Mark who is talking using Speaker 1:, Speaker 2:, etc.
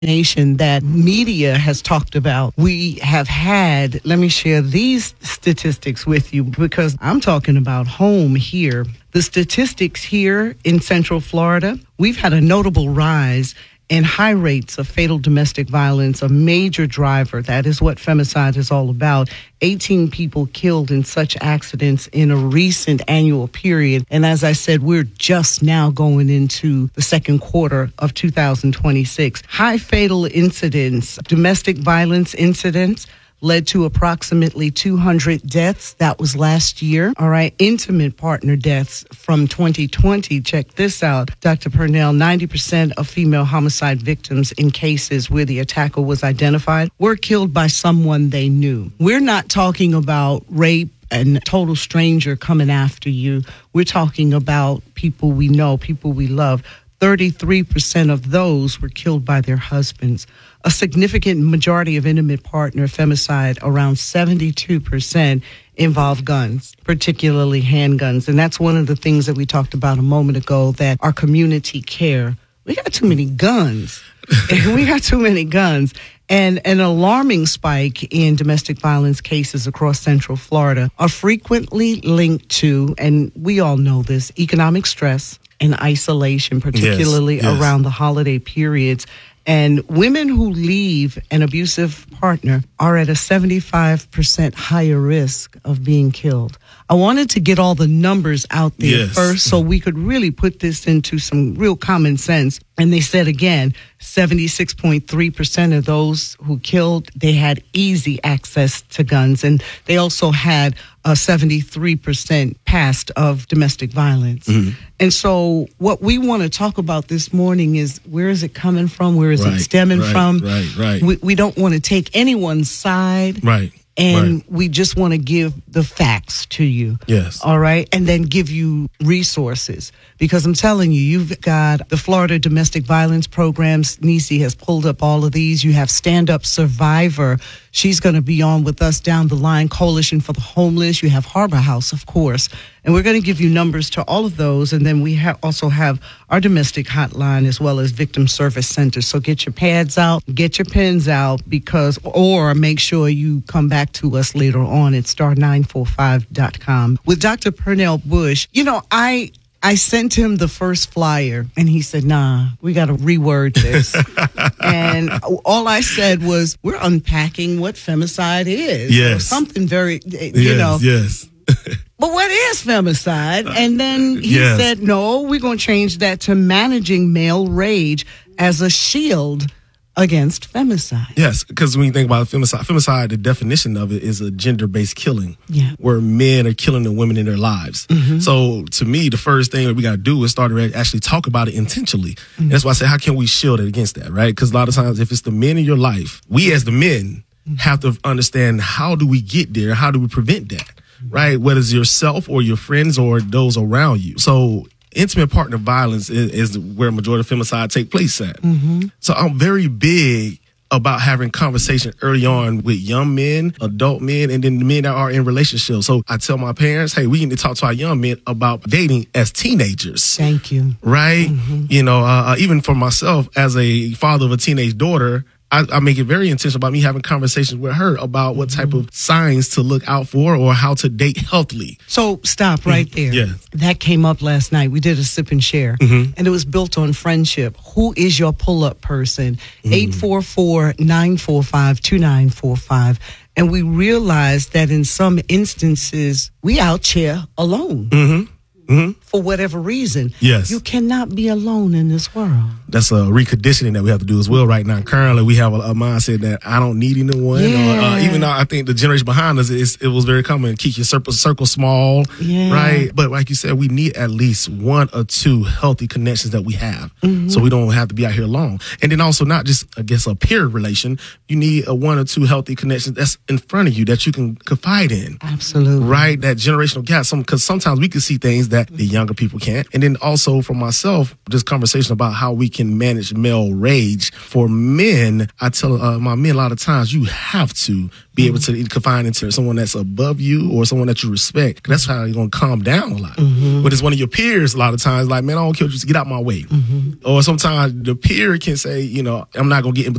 Speaker 1: nation that media has talked about. We have had, let me share these statistics with you because I'm talking about home here. The statistics here in Central Florida, we've had a notable rise in high rates of fatal domestic violence, a major driver. That is what femicide is all about. 18 people killed in such accidents in a recent annual period. And as I said, we're just now going into the second quarter of 2026. High fatal incidents, domestic violence incidents, led to approximately 200 deaths. That was last year. All right. Intimate partner deaths from 2020. Check this out. Dr. Purnell, 90% of female homicide victims in cases where the attacker was identified were killed by someone they knew. We're not talking about rape and a total stranger coming after you. We're talking about people we know, people we love. 33% of those were killed by their husbands. A significant majority of intimate partner femicide, around 72%, involve guns, particularly handguns. And that's one of the things that we talked about a moment ago, that our community care. We got too many guns. We got too many guns. And an alarming spike in domestic violence cases across Central Florida are frequently linked to, and we all know this, economic stress and isolation, particularly around the holiday periods. And women who leave an abusive partner are at a 75% higher risk of being killed. I wanted to get all the numbers out there first so we could really put this into some real common sense. And they said again, 76.3% of those who killed, they had easy access to guns. And they also had a 73% past of domestic violence. Mm-hmm. And so what we want to talk about this morning is, where is it coming from? Where is it stemming from?
Speaker 2: Right.
Speaker 1: We don't want to take anyone's side.
Speaker 2: Right.
Speaker 1: And we just want to give the facts to you.
Speaker 2: Yes.
Speaker 1: All right. And then give you resources. Because I'm telling you, you've got the Florida Domestic Violence Programs. Nisi has pulled up all of these. You have Stand Up Survivor. She's going to be on with us down the line. Coalition for the Homeless. You have Harbor House, of course. And we're going to give you numbers to all of those. And then we also have our domestic hotline as well as victim service centers. So get your pads out, get your pens out, or make sure you come back to us later on at star945.com. With Dr. Purnell Bush, I sent him the first flyer and he said, nah, we got to reword this. And all I said was, we're unpacking what femicide is.
Speaker 2: Yes.
Speaker 1: Or something very,
Speaker 2: Yes.
Speaker 1: But what is femicide? And then he said, no, we're going to change that to managing male rage as a shield against femicide.
Speaker 2: Yes, because when you think about femicide, the definition of it is a gender-based killing, where men are killing the women in their lives. Mm-hmm. So to me, the first thing that we got to do is start to actually talk about it intentionally. Mm-hmm. And that's why I say, how can we shield it against that, right? Because a lot of times, if it's the men in your life, we as the men have to understand, how do we get there? How do we prevent that, right? Whether it's yourself or your friends or those around you. So intimate partner violence is where a majority of femicide take place at. Mm-hmm. So I'm very big about having conversation early on with young men, adult men, and then the men that are in relationships. So I tell my parents, hey, we need to talk to our young men about dating as teenagers.
Speaker 1: Thank you.
Speaker 2: Right? Mm-hmm. Even for myself as a father of a teenage daughter, I make it very intentional about me having conversations with her about what type of signs to look out for or how to date healthily.
Speaker 1: So stop right there.
Speaker 2: Yeah.
Speaker 1: That came up last night. We did a sip and share, and it was built on friendship. Who is your pull-up person? 844-945-2945. And we realized that in some instances, we out here alone. For whatever reason.
Speaker 2: Yes.
Speaker 1: You cannot be alone in this world.
Speaker 2: That's a reconditioning that we have to do as well right now. Currently, we have a mindset that I don't need anyone.
Speaker 1: Yeah.
Speaker 2: Or, even though I think the generation behind us, it was very common. Keep your circle small, right? But like you said, we need at least one or two healthy connections that we have. So we don't have to be out here alone. And then also not just, I guess, a peer relation. You need a one or two healthy connections that's in front of you that you can confide in.
Speaker 1: Absolutely.
Speaker 2: Right? That generational gap. Because sometimes we can see things that that the younger people can't. And then also for myself, this conversation about how we can manage male rage. For men, I tell my men a lot of times, you have to be able to confine into someone that's above you or someone that you respect. That's how you're going to calm down a lot. But it's one of your peers a lot of times, like, man, I don't care, just get out my way. Or sometimes the peer can say, you know, I'm not going to get in